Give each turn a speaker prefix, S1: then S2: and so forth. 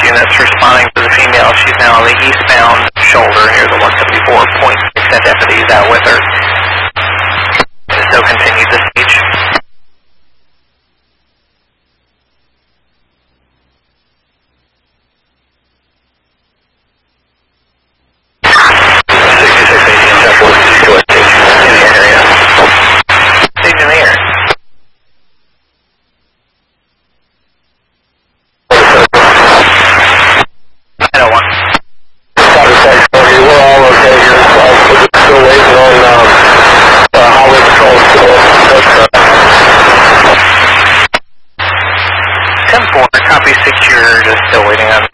S1: units responding to the female. She's now on the eastbound shoulder near the 174 point. That deputy's out with her. So continue the speech. Copy secured, still waiting on